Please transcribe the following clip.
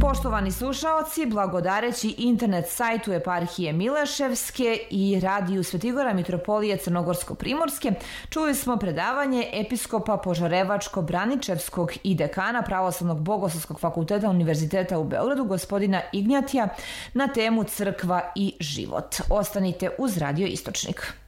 Poštovani slušaoci, blagodareći internet sajtu Eparhije Mileševske i radiju Svetigora Mitropolije Crnogorsko-Primorske, čuli smo predavanje episkopa Požarevačko-Braničevskog i dekana Pravoslavnog bogoslovskog fakulteta Univerziteta u Beogradu, gospodina Ignjatija, na temu Crkva i život. Ostanite uz Radio Istočnik.